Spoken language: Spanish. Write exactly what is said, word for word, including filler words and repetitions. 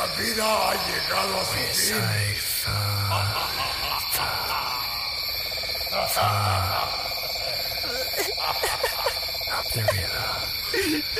vida ha llegado a su fin. Recite far, far, far up the river.